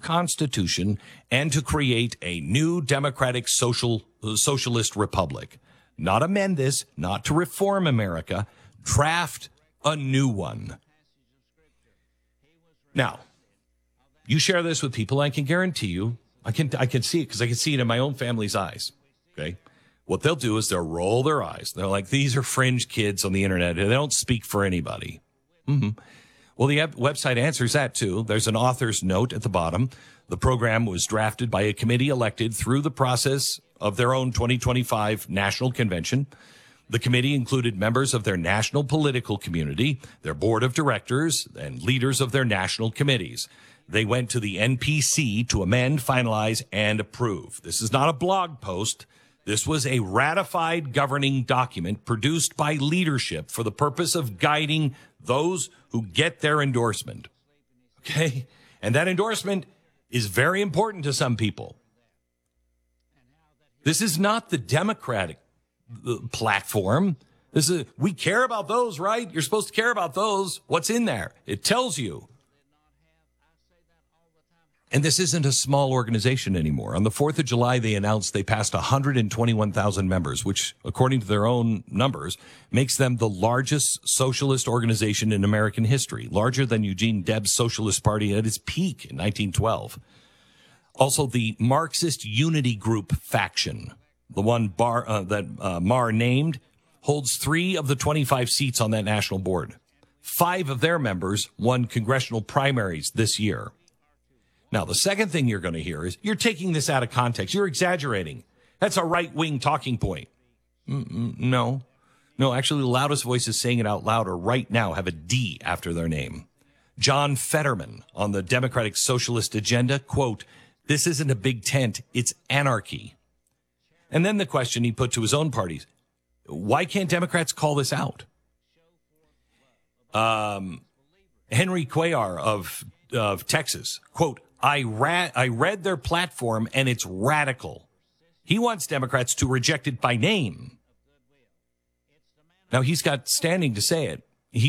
constitution and to create a new democratic socialist republic. Not amend this, not to reform America, draft a new one. Now, you share this with people, I can guarantee you, I can see it because I can see it in my own family's eyes. Okay. What they'll do is they'll roll their eyes. They're like, these are fringe kids on the internet. They don't speak for anybody. Mm-hmm. Well, the website answers that, too. There's an author's note at the bottom. The program was drafted by a committee elected through the process of their own 2025 national convention. The committee included members of their national political community, their board of directors, and leaders of their national committees. They went to the NPC to amend, finalize, and approve. This is not a blog post. This was a ratified governing document produced by leadership for the purpose of guiding those who get their endorsement. Okay? And that endorsement is very important to some people. This is not the Democratic platform. We care about those, right? You're supposed to care about those. What's in there? It tells you. And this isn't a small organization anymore. On the 4th of July, they announced they passed 121,000 members, which, according to their own numbers, makes them the largest socialist organization in American history, larger than Eugene Debs' Socialist Party at its peak in 1912. Also, the Marxist Unity Group faction, the one that Marr named, holds 3 of the 25 seats on that national board. 5 of their members won congressional primaries this year. Now, the second thing you're going to hear is you're taking this out of context. You're exaggerating. That's a right-wing talking point. No, actually, the loudest voices saying it out louder right now have a D after their name. John Fetterman on the Democratic Socialist agenda, quote, "This isn't a big tent, it's anarchy." And then the question he put to his own parties, why can't Democrats call this out? Henry Cuellar of Texas, quote, I read their platform and it's radical. He wants Democrats to reject it by name. Now, he's got standing to say it.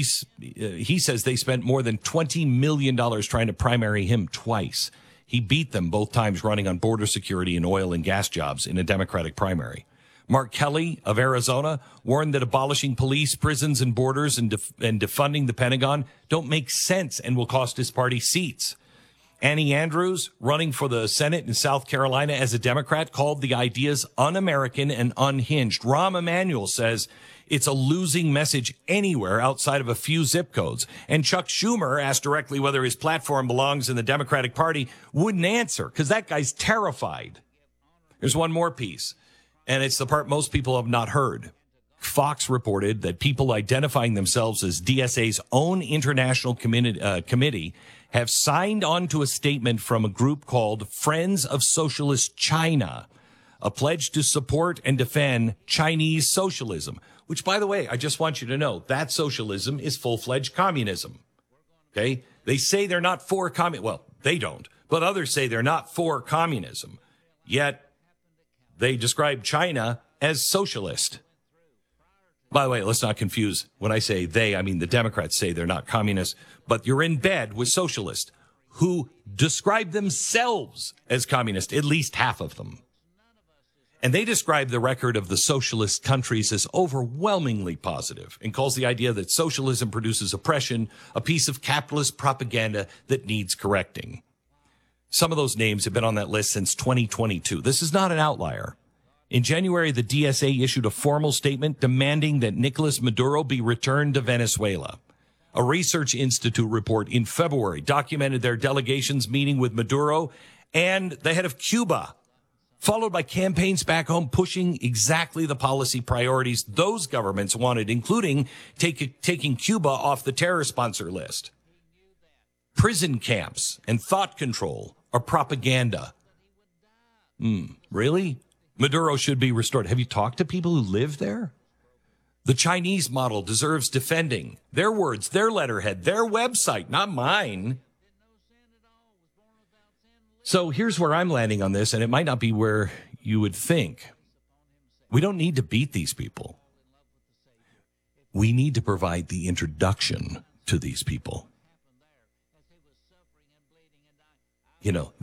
He says they spent more than $20 million trying to primary him twice. He beat them both times running on border security and oil and gas jobs in a Democratic primary. Mark Kelly of Arizona warned that abolishing police, prisons, and borders and defunding the Pentagon don't make sense and will cost his party seats. Annie Andrews, running for the Senate in South Carolina as a Democrat, called the ideas un-American and unhinged. Rahm Emanuel says it's a losing message anywhere outside of a few zip codes. And Chuck Schumer, asked directly whether his platform belongs in the Democratic Party, wouldn't answer because that guy's terrified. There's one more piece, and it's the part most people have not heard. Fox reported that people identifying themselves as DSA's own international committee have signed on to a statement from a group called Friends of Socialist China, a pledge to support and defend Chinese socialism, which, by the way, I just want you to know, that socialism is full-fledged communism. Okay? They say they're not for well, they don't, but others say they're not for communism. Yet they describe China as socialist. By the way, let's not confuse. When I say they, I mean the Democrats say they're not communists, but you're in bed with socialists who describe themselves as communist, at least half of them. And they describe the record of the socialist countries as overwhelmingly positive and calls the idea that socialism produces oppression a piece of capitalist propaganda that needs correcting. Some of those names have been on that list since 2022. This is not an outlier. In January, the DSA issued a formal statement demanding that Nicolas Maduro be returned to Venezuela. A Research Institute report in February documented their delegation's meeting with Maduro and the head of Cuba, followed by campaigns back home pushing exactly the policy priorities those governments wanted, including taking Cuba off the terror sponsor list. Prison camps and thought control are propaganda. Really? Maduro should be restored. Have you talked to people who live there? The Chinese model deserves defending. Their words, their letterhead, their website, not mine. So here's where I'm landing on this, and it might not be where you would think. We don't need to beat these people. We need to provide the introduction to these people. You know,